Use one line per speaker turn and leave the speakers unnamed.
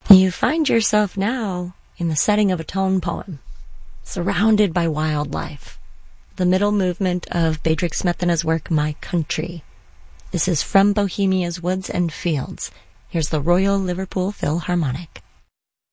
You find yourself now in the setting of a tone poem, surrounded by wildlife. The middle movement of Bedřich Smetana's work, My Country. This is From Bohemia's Woods and Fields. Here's the Royal Liverpool Philharmonic.